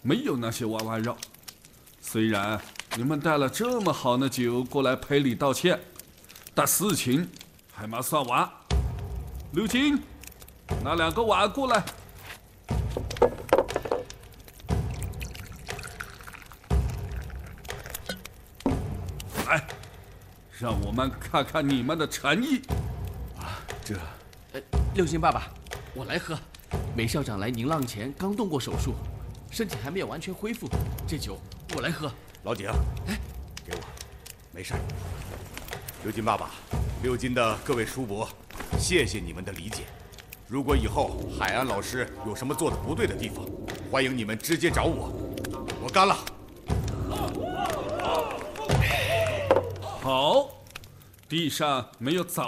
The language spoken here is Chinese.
没有那些娃娃肉。虽然你们带了这么好的酒过来赔礼道歉，但事情还没算完。刘金，拿2个碗过来。来，让我们看看你们的诚意。 六金爸爸，我来喝。梅校长来宁浪前刚动过手术，身体还没有完全恢复，这酒我来喝。 老井，给我，没事。刘金爸爸，六金的各位叔伯，谢谢你们的理解。如果以后海安老师有什么做的不对的地方，欢迎你们直接找我。我干了。 好，地上没有早